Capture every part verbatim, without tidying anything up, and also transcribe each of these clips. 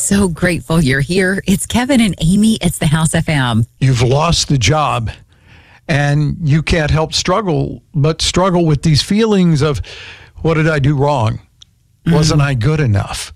so grateful you're here. It's Kevin and Amy. It's the House F M. You've lost the job and you can't help struggle, but struggle with these feelings of, what did I do wrong? Mm-hmm. Wasn't I good enough?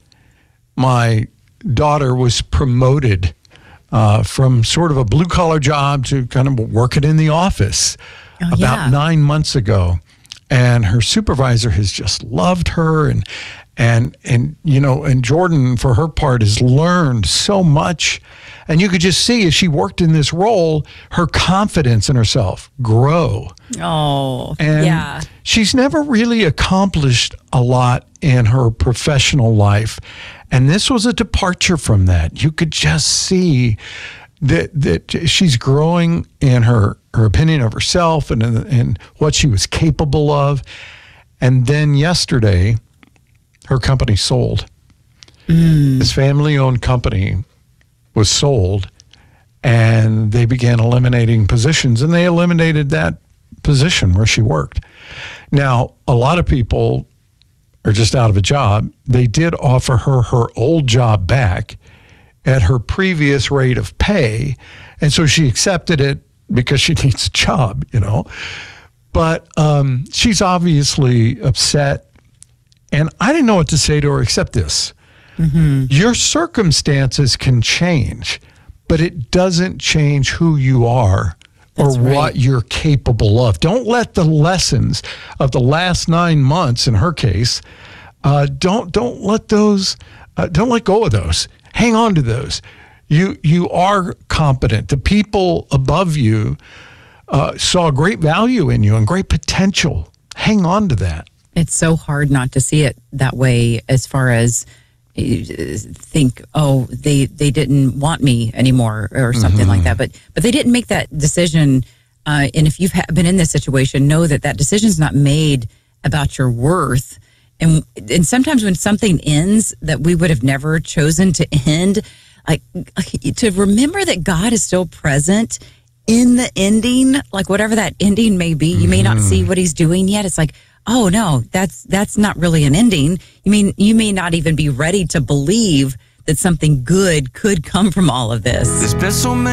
My daughter was promoted uh, from sort of a blue-collar job to kind of working in the office oh, about yeah. nine months ago. And her supervisor has just loved her. And, and, and, you know, and Jordan, for her part, has learned so much. And you could just see as she worked in this role, her confidence in herself grow. Oh, and yeah. She's never really accomplished a lot in her professional life. And this was a departure from that. You could just see that that she's growing in her, her opinion of herself and, and what she was capable of. And then yesterday, her company sold. Mm. This family-owned company was sold, and they began eliminating positions, and they eliminated that position where she worked. Now, a lot of people are just out of a job. They did offer her her old job back at her previous rate of pay, and so she accepted it because she needs a job, you know. But um, she's obviously upset, and I didn't know what to say to her except this. Mm-hmm. Your circumstances can change, but it doesn't change who you are or That's right. what you're capable of. Don't let the lessons of the last nine months, in her case, uh, don't don't let those, uh, don't let go of those. Hang on to those. You you are competent. The people above you uh, saw great value in you and great potential. Hang on to that. It's so hard not to see it that way, as far as think, oh, they they didn't want me anymore or something mm-hmm. like that. But but they didn't make that decision. Uh, and if you've ha- been in this situation, know that that decision's not made about your worth. And and sometimes when something ends that we would have never chosen to end, like to remember that God is still present in the ending, like whatever that ending may be. You mm-hmm. may not see what he's doing yet. It's like, oh no, that's that's not really an ending. You mean you may not even be ready to believe that something good could come from all of this. There's been so many